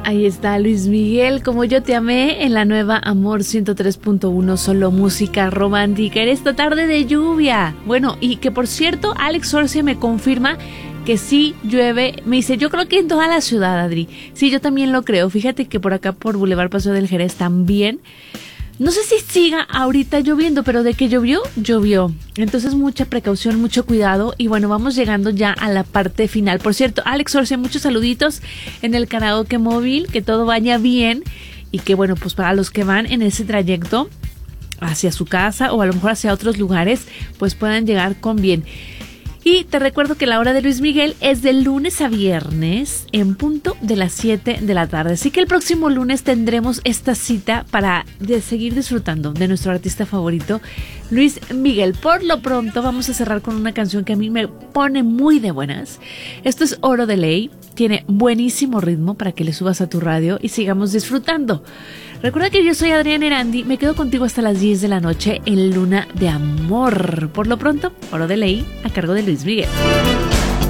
Ahí está Luis Miguel, Como yo te amé, en la nueva Amor 103.1, solo música romántica en esta tarde de lluvia. Bueno, y que por cierto, Alex Orcia me confirma que sí llueve. Me dice, yo creo que en toda la ciudad, Adri. Sí, yo también lo creo. Fíjate que por acá, por Boulevard Paseo del Jerez también. No sé si siga ahorita lloviendo, pero de que llovió, llovió. Entonces mucha precaución, mucho cuidado. Y bueno, vamos llegando ya a la parte final. Por cierto, Alex Orce, muchos saluditos en el karaoke móvil. Que todo vaya bien. Y que bueno, pues para los que van en ese trayecto hacia su casa o a lo mejor hacia otros lugares, pues puedan llegar con bien. Y te recuerdo que la hora de Luis Miguel es de lunes a viernes en punto de las 7 de la tarde. Así que el próximo lunes tendremos esta cita para seguir disfrutando de nuestro artista favorito, Luis Miguel. Por lo pronto vamos a cerrar con una canción que a mí me pone muy de buenas. Esto es Oro de Ley. Tiene buenísimo ritmo para que le subas a tu radio y sigamos disfrutando. Recuerda que yo soy Adriana Erandi, me quedo contigo hasta las 10 de la noche en Luna de Amor. Por lo pronto, Oro de Ley a cargo de Luis Miguel.